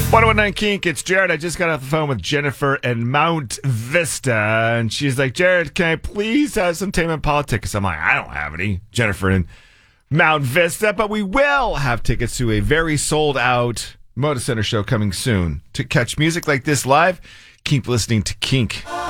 1019 Kink, it's Jared. I just got off the phone with Jennifer in Mount Vista, and she's like, Jared, can I please have some Tame Politics? I'm like, I don't have any. Jennifer in Mount Vista, but we will have tickets to a very sold-out Moda Center show coming soon. To catch music like this live, keep listening to Kink.